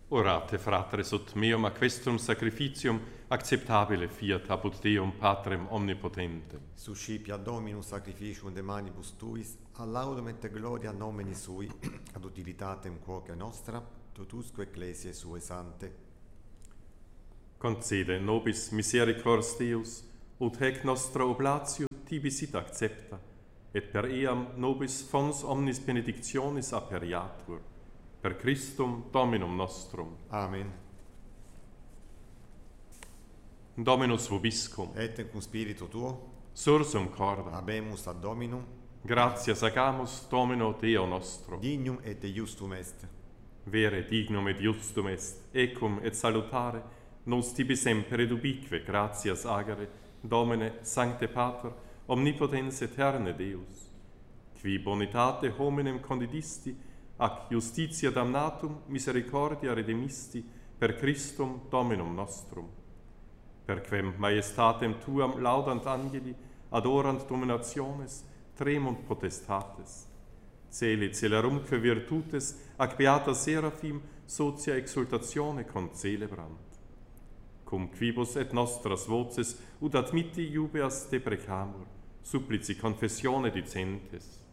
Orate, fratres, ut meum a questum sacrificium acceptabile fiat apud Deum Patrem omnipotentem. Suscipia Dominus sacrificium de manibus tuis, a laudum et gloria nomini sui, ad utilitatem quoque nostra, totusque ecclesiae sue sante. Concede nobis misericors Deus, ut hec nostra oblatio tibi sit accepta, et per eam nobis fons omnis benedictionis aperiatur, per Christum Dominum nostrum. Amen. Dominus vobiscum, Et cum spiritu tuo, sursum corda, habemus ad Dominum, gratias agamus Domino Deo nostro, dignum et justum est. vere dignum et justum est, ecum et salutare, nos tibi semper et ubique gratias agere, Domine, Sancte Pater, omnipotens aeterne Deus, qui bonitate hominem condidisti, ac justitia damnatum misericordia redemisti, per Christum Dominum nostrum. Per quem majestatem tuam laudant angeli, adorant dominationes, tremunt potestates. Celi celerumque virtutes, ac beata seraphim, socia exultatione concelebrant. Cum quibus et nostras voces, ut admitti iubeas deprecamur, supplici confessione dicentes.